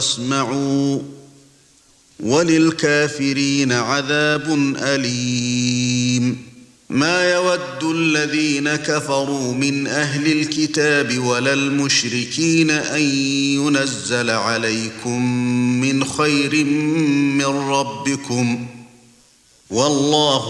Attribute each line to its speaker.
Speaker 1: واسمعوا وللكافرين عذاب أليم ما يود الذين كفروا من أهل الكتاب ولا المشركين أن ينزل عليكم من خير من ربكم والله